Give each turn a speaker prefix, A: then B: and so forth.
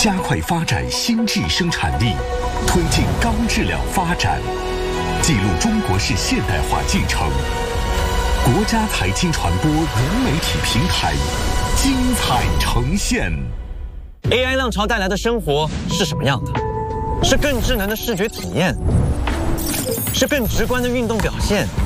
A: 加快发展新质生产力，推进高质量发展，记录中国式现代化进程。国家财经传播融媒体平台精彩呈现。
B: AI 浪潮带来的生活是什么样的？是更智能的视觉体验，是更直观的运动表现，